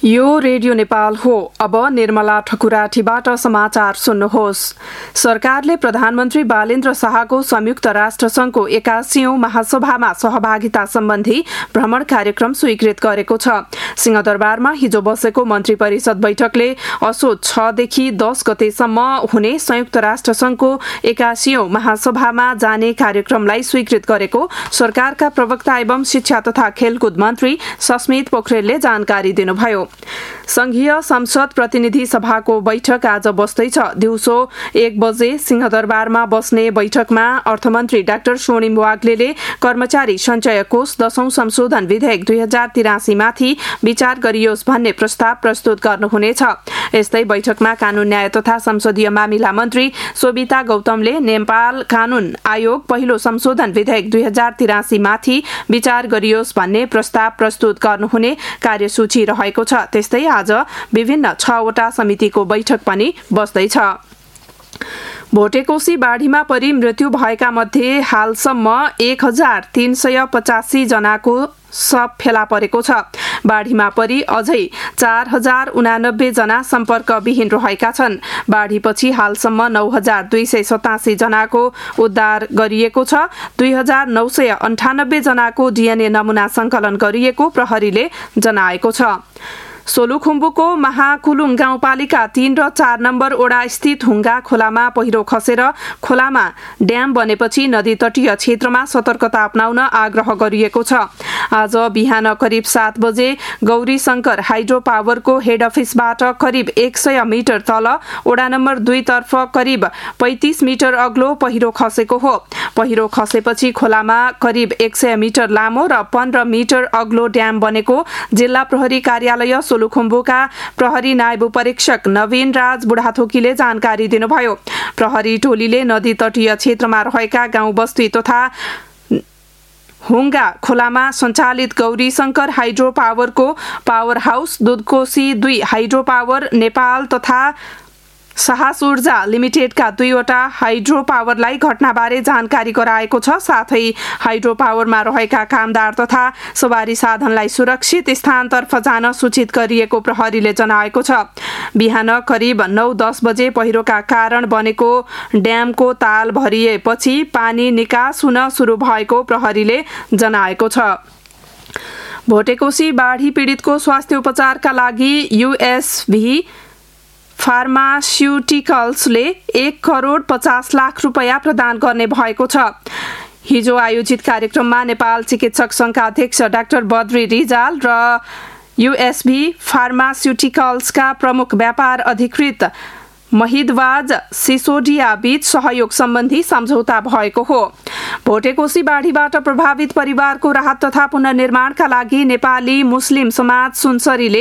यो रेडियो नेपाल हो। अब निर्मला ठकुराठीबाट समाचार सुन्नुहोस्। सरकारले प्रधानमन्त्री बालेन्द्र शाहको संयुक्त राष्ट्रसङ्घको 81औं महासभामा सहभागिता सम्बन्धी भ्रमण कार्यक्रम स्वीकृत गरेको छ। सिंहदरबारमा हिजो बसेको मन्त्री परिषद बैठकले असोज 6 देखि 10 गतेसम्म हुने संयुक्त राष्ट्रसङ्घको 81औं महासभामा जाने कार्यक्रमलाई स्वीकृत गरेको सरकारका प्रवक्ता एवं शिक्षा तथा खेलकुद मन्त्री सस्मित पोखरेलले जानकारी दिनुभयो। संघीय संसद प्रतिनिधि सभाको बैठक आज बस्दैछ। दिउँसो 1 बजे सिंहदरबारमा बस्ने बैठकमा अर्थमन्त्री डाक्टर स्वर्णिम वाग्लेले कर्मचारी सञ्चय कोष 10औं संशोधन विधेयक 2083 माथि विचार गरियोस् भन्ने प्रस्ताव प्रस्तुत गर्नुहुनेछ। यस्तै बैठकमा कानून न्याय तथा संसदीय मामिला मन्त्री सोभिता गौतमले नेपाल कानून आयोग पहिलो संशोधन विधेयक 2083 माथि विचार गरियोस् भन्ने प्रस्ताव प्रस्तुत गर्नुहुने कार्यसूची रहेको छ। त्यस्तै आज विभिन्न 6 वटा समितिको बैठक पनि बस्दैछ। भोटेकोशी बाढीमा परि मृत्यु भएका मध्ये हालसम्म 1385 जनाको शव फेला परेको छ। बाढीमा परि अझै 4089 जना सम्पर्कविहीन रहेका छन्। बाढीपछि हालसम्म 9287 जनाको उद्धार गरिएको छ। 2998 जनाको डीएनए नमुना संकलन गरिएको प्रहरीले जनाएको छ। सोलुखुम्बुको महाकुलुङ गाउँपालिका 3 र 4 नम्बर ओडा स्थित हुङ्गा खोलामा पहिरो खसेर खोलामा ड्याम बनेपछि नदी तटीय क्षेत्रमा सतर्कता अपनाउन आग्रह गरिएको छ। आज बिहान करिब 7 बजे गौरी शंकर हाइड्रो पावरको हेड अफिसबाट करिब 100 मिटर तल ओडा नम्बर 2 तर्फ करिब 35 मिटर अग्लो पहिरो खसेको हो। पहिरो खसेपछि खोलामा करिब 100 मिटर लामो र 15 मिटर अग्लो ड्याम बनेको जिल्ला प्रहरी कार्यालय सोलुखुम्बुका प्रहरी नायब परीक्षक नवीन राज बुढाथोकीले जानकारी दिनुभयो। प्रहरी टोलीले नदी तटीय क्षेत्रमा रहेका गाउँ बस्ती तथा हुङ्गा खोलामा सञ्चालित Gauri Shankar hydro पावरको power house, Dudhkoshi 2 hydro power Nepal तथा साहस ऊर्जा लिमिटेडका 2 वटा हाइड्रो पावरलाई घटनाबारे जानकारी गराएको छ। साथै हाइड्रो पावरमा रहेका कामदार तथा सवारी साधनलाई सुरक्षित स्थानतर्फ जान सूचित गरिएको प्रहरीले जनाएको छ। बिहान करिब 9-10 बजे पहिरोका कारण बनेको ड्यामको ताल भरिएपछि पानी निकास हुन सुरु भएको प्रहरीले जनाएको छ। भोटेकोशी बाढी पीडितको स्वास्थ्य उपचारका लागि यूएसभी फार्मास्युटिकल्सले 1 करोड 50 लाख रुपैयाँ प्रदान गर्ने भएको छ। हिजो आयोजित कार्यक्रममा नेपाल चिकित्सक संघका अध्यक्ष डाक्टर बद्री रिजाल र यूएसभी फार्मास्युटिकल्सका प्रमुख व्यापार अधिकृत महिदवाज सिसोडिया बीच सहयोग सम्बन्धी सम्झौता भएको हो। भोटेकोशी बाढीबाट प्रभावित परिवारको राहत तथा पुनर्निर्माणका लागि नेपाली मुस्लिम समाज सुनसरीले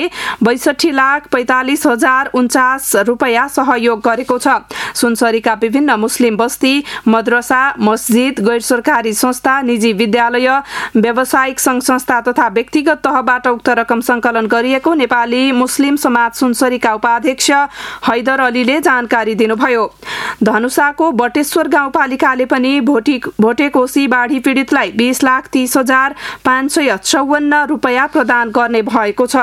62,45,049 रुपैयाँ सहयोग गरेको छ। सुनसरीका विभिन्न मुस्लिम बस्ती, मद्रसा, मस्जिद, गैर सरकारी संस्था, निजी विद्यालय, व्यावसायिक संघ संस्था तथा व्यक्तिगत तहबाट उक्त रकम संकलन गरिएको नेपाली मुस्लिम समाज सुनसरीका उपाध्यक्ष हैदर अलीले जानकारी दिनुभयो। धनुषाको बटेश्वर गाउँपालिकाले पनि भोटेकोशी बाढी पीडितलाई 20,30,554 रुपैयाँ प्रदान गर्ने भएको छ।